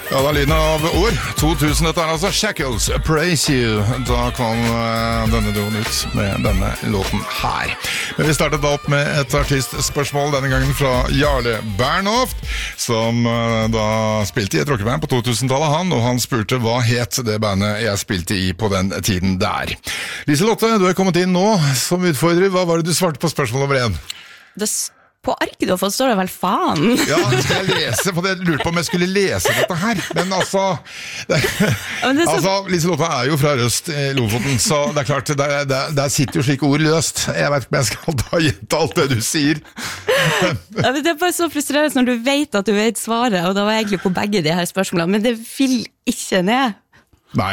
Ja, da lyden av år 2000, dette altså Shackles, Praise You. Da kom denne doen ut med denne låten her. Men vi startet da opp med et artistspørsmål, denne gangen fra Jarle Bernhoft, som da spilte i et rockeband på 2000-tallet og han spurte hva het det bandet jeg spilte i på den tiden der. Liselotte, du er kommet inn nå som utfordrer. Hva var det du svarte på spørsmål nummer 1? På arket du har fått står det vel faen. Ja, skal jeg lese? For jeg lurte på om jeg skulle lese dette her. Men altså, Liselotte er jo fra Røst i Lofoten, så det er klart, der sitter jo slike ord løst. Jeg vet ikke om jeg skal da gjenta alt det du sier. Ja, det er bare så frustrerende når du vet at du vet svaret, og da var jeg egentlig på begge de her spørsmålene, men det vil ikke ned. Nei.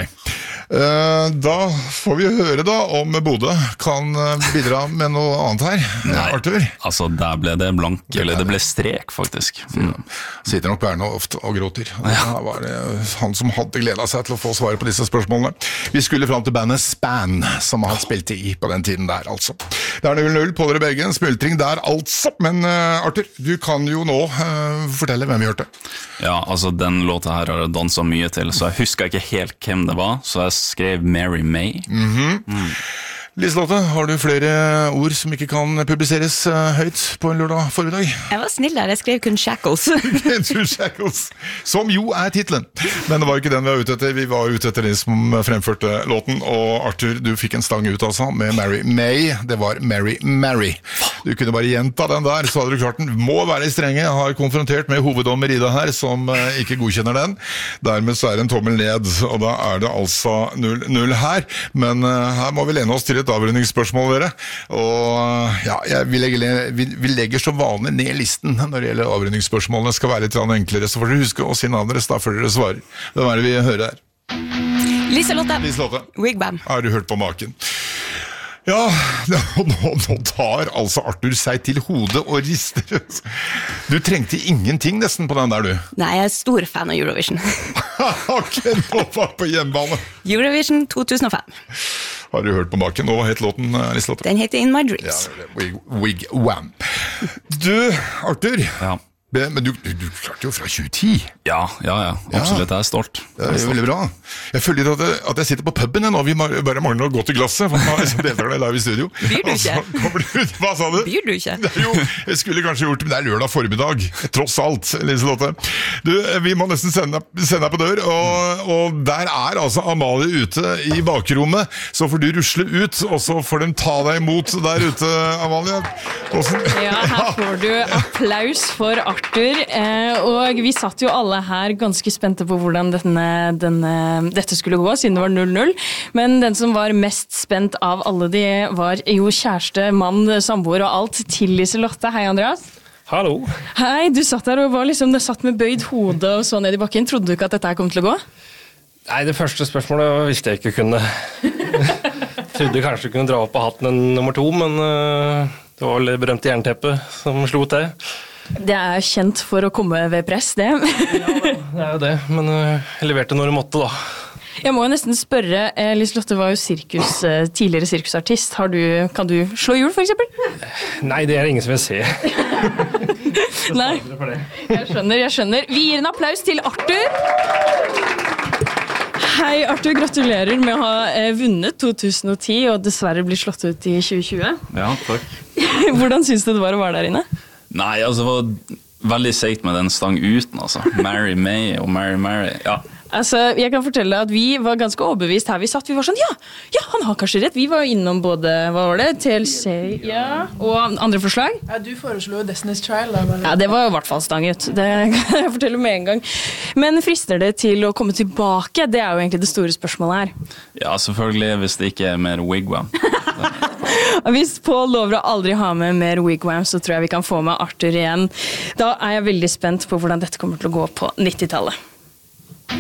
Da får vi høre da om Bodø kan bidra med noe annet her. Nei, Arthur? Altså der ble det blank, eller det ble strek faktisk. Sitter nok Bernhoft og gråter. Det var det han som hadde gledet seg til å få svaret på disse spørsmålene. Vi skulle fram til bandet Span, som han spilte i på den tiden der, altså. Det er 0-0 på dere begge, en smultring der altså. Men Arthur, du kan jo nå fortelle hvem vi hørte. Ja, altså den låta her har jeg danset mye til, så jeg husker ikke helt hvem det var, så jeg skrev Mary May. Liselotte, har du flere ord som ikke kan publiseres høyt på en lørdag formiddag? Jeg var snill der, jeg skrev kun Shackles. Shackles, som jo er titlen. Men det var ikke den vi var ute etter. Vi var ute etter de som fremførte låten, og Arthur, du fikk en stang ut altså med Mary May. Det var Mary Mary. Du kunne bare gjenta den der, så hadde du klart den. Må være strenge, jeg har konfrontert med hoveddommer Ida her, som ikke godkjenner den. Dermed så er det en tommel ned, og da er det altså 0-0 her. Men her må vi lene oss til et avrundingsspørsmål, dere. Og ja, vi legger så vanlig ned listen når det gjelder avrundingsspørsmålene. Det skal være litt enklere, så får dere huske å si navnet deres da før dere svarer. Hvem er det vi hører her? Liselotte. Wigbam. Har du hørt på maken? Ja, nå tar altså Arthur seg til hodet og rister. Du trengte ingenting nesten på den der, du. Nei, jeg er stor fan av Eurovision. Ok, nå var på hjemmebane. Eurovision 2005. Har du hørt på maken? Hva het låten, Liselotte? Den heter In My Dreams. Ja, Wigwam. Du, Arthur. Ja. Men du klarte jo fra 2010. Ja, absolutt, jeg er stolt. Det er veldig bra. Jeg føler at jeg sitter på puben nå, vi bare mangler å gå til glasset, for nå deltaker deg live i studio. Byr du ikke? Hva sa du? Byr du ikke? Jo, jeg skulle kanskje gjort det, men det er lørdag formiddag, tross alt, Liselotte. Du, vi må nesten sende deg på dør, og der er altså Amalie ute i bakrommet, så får du rusle ut, og så får de ta deg imot der ute, Amalie. Ja, her får du applaus for Arthur, og vi satt jo alle her ganske spente på hvordan dette skulle gå, siden det var 0-0, men den som var mest spent av alle de var jo kjæreste, mann, samboer og alt til Liselotte. Hei, Andreas. Hallo. Hei, du satt der og var liksom, satt med bøyd hode og så ned i bakken. Trodde du ikke at dette her kom til å gå? Nei, det første spørsmålet visste jeg ikke kunne. Trodde kanskje kunne dra opp på hatten en nummer 2, men det var vel det berømte jernteppet som slo til. Det er kjent for å komme ved press, det. Ja, det er jo det, men jeg leverte når jeg måtte da. Jeg må jo nesten spørre, Liselotte var jo tidligere sirkusartist. Kan du slå hjul, for eksempel? Nei, det er ingen som vil se. Nei, jeg skjønner. Vi gir en applaus til Arthur. Hei, Arthur, gratulerer med å ha vunnet 2010, og dessverre blir slått ut i 2020. Ja, takk. Hvordan synes du det var å være der inne? Nei, altså det var veldig seigt med den stang uten, altså. Mary May og Mary Mary, ja. Altså, jeg kan fortelle at vi var ganske overbevist her vi satt. Vi var sånn, ja, han har kanskje rett. Vi var innom både, hva var det, TLC, ja, og andre forslag. Ja, du foreslo Destiny's Child da. Ja, det var jo i hvert fall stang ut. Det kan jeg fortelle med en gang. Men frister det til å komme tilbake? Det er jo egentlig det store spørsmålet her. Ja, selvfølgelig, hvis det ikke er mer wigwam. Hvis Paul lover å aldri ha med mer wigwam, så tror jeg vi kan få med Arthur igjen. Da er jeg veldig spent på hvordan dette kommer til å gå på 90-tallet.